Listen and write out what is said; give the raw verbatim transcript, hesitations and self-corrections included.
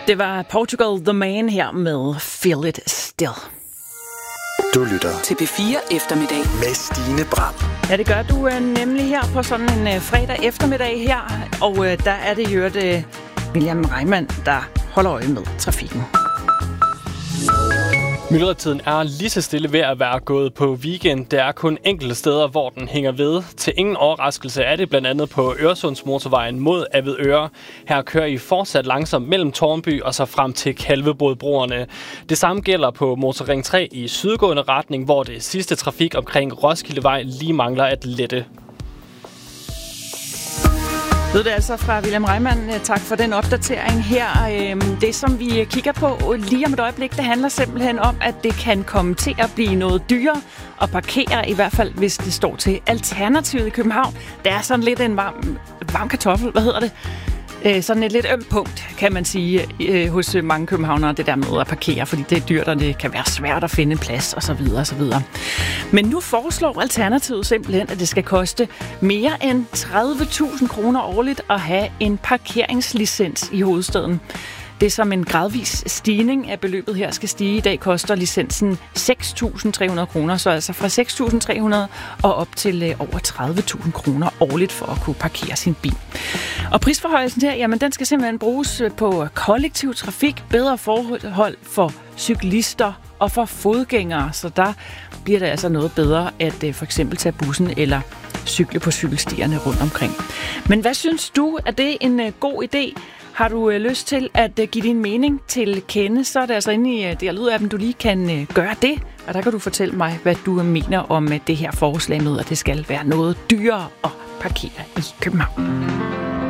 Det var Portugal The Man her med Feel It Still. Du lytter til P fire Eftermiddag med Stine Bram. Ja, det gør du øh, nemlig her på sådan en øh, fredag eftermiddag her. Og øh, der er det jo øh, William Reimann, der holder øje med trafikken. Myldretiden er lige så stille ved at være gået på weekend. Der er kun enkelte steder, hvor den hænger ved. Til ingen overraskelse er det blandt andet på Øresundsmotorvejen mod Avedøre. Her kører I fortsat langsomt mellem Tårnby og så frem til Kalvebodbroerne. Det samme gælder på Motorring tre i sydgående retning, hvor det sidste trafik omkring Roskildevej lige mangler at lette. Lød det altså fra William Reimann. Tak for den opdatering her. Det, som vi kigger på lige om et øjeblik, det handler simpelthen om, at det kan komme til at blive noget dyrere at parkere, i hvert fald hvis det står til alternativet i København. Der er sådan lidt en varm, varm kartoffel, hvad hedder det? Sådan et lidt ømt punkt, kan man sige, hos mange københavnere, det der med at parkere, fordi det er dyrt, og det kan være svært at finde en plads, osv. osv. Men nu foreslår Alternativet simpelthen, at det skal koste mere end tredive tusind kroner årligt at have en parkeringslicens i hovedstaden. Det er som en gradvis stigning af beløbet her skal stige. I dag koster licensen seks tusind tre hundrede kroner, så altså fra seks tusind tre hundrede og op til over tredive tusind kroner årligt for at kunne parkere sin bil. Og prisforhøjelsen her, jamen den skal simpelthen bruges på kollektiv trafik, bedre forhold for cyklister og for fodgængere, så der bliver det altså noget bedre at for eksempel tage bussen eller cykle på cykelstierne rundt omkring. Men hvad synes du? Er det en god idé? Har du øh, lyst til at øh, give din mening til kende, så er det altså inde i øh, D R Lyd-appen, du lige kan øh, gøre det. Og der kan du fortælle mig, hvad du mener om øh, det her forslag med, at det skal være noget dyrere at parkere i København.